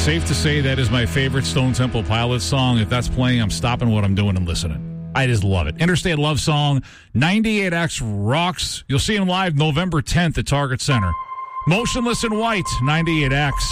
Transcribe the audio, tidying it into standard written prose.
safe to say that is my favorite Stone Temple Pilots song. If that's playing, I'm stopping what I'm doing and listening. I just love it. Interstate Love Song, 98X rocks. You'll see him live November 10th at Target Center. Motionless in White, 98X.